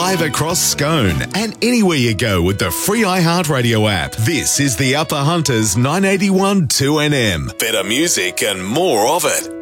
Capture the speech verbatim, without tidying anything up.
live across Scone and anywhere you go with the free iHeartRadio app. This is the Upper Hunters nine eighty-one two N M. Better music and more of it.